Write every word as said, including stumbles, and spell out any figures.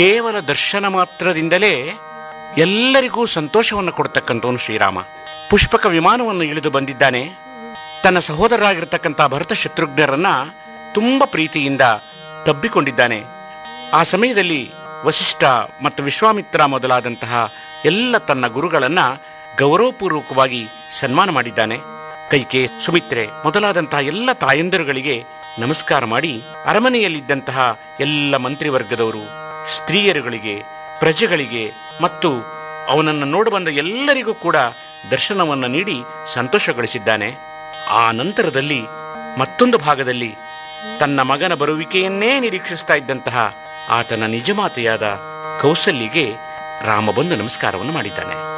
ಕೇವಲ ದರ್ಶನ ಮಾತ್ರದಿಂದಲೇ ಎಲ್ಲರಿಗೂ ಸಂತೋಷವನ್ನು ಕೊಡ್ತಕ್ಕಂಥವನು ಶ್ರೀರಾಮ. ಪುಷ್ಪಕ ವಿಮಾನವನ್ನು ಇಳಿದು ಬಂದಿದ್ದಾನೆ. ತನ್ನ ಸಹೋದರರಾಗಿರ್ತಕ್ಕಂಥ ಭರತ ಶತ್ರುಘ್ನರನ್ನ ತುಂಬ ಪ್ರೀತಿಯಿಂದ ತಬ್ಬಿಕೊಂಡಿದ್ದಾನೆ. ಆ ಸಮಯದಲ್ಲಿ ವಸಿಷ್ಠ ಮತ್ತು ವಿಶ್ವಾಮಿತ್ರ ಮೊದಲಾದಂತಹ ಎಲ್ಲ ತನ್ನ ಗುರುಗಳನ್ನು ಗೌರವಪೂರ್ವಕವಾಗಿ ಸನ್ಮಾನ ಮಾಡಿದ್ದಾನೆ. ಕೈಕೆ, ಸುಮಿತ್ರೆ ಮೊದಲಾದಂತಹ ಎಲ್ಲ ತಾಯಂದಿರುಗಳಿಗೆ ನಮಸ್ಕಾರ ಮಾಡಿ ಅರಮನೆಯಲ್ಲಿದ್ದಂತಹ ಎಲ್ಲ ಮಂತ್ರಿವರ್ಗದವರು, ಸ್ತ್ರೀಯರುಗಳಿಗೆ, ಪ್ರಜೆಗಳಿಗೆ ಮತ್ತು ಅವನನ್ನು ನೋಡಬಂದ ಎಲ್ಲರಿಗೂ ಕೂಡ ದರ್ಶನವನ್ನು ನೀಡಿ ಸಂತೋಷಗೊಳಿಸಿದ್ದಾನೆ. ಆ ನಂತರದಲ್ಲಿ ಮತ್ತೊಂದು ಭಾಗದಲ್ಲಿ ತನ್ನ ಮಗನ ಬರುವಿಕೆಯನ್ನೇ ನಿರೀಕ್ಷಿಸ್ತಾ ಇದ್ದಂತಹ ಆತನ ನಿಜಮಾತೆಯಾದ ಕೌಸಲ್ಯಗೆ ರಾಮ ಬಂದು ನಮಸ್ಕಾರವನ್ನು ಮಾಡಿದ್ದಾನೆ.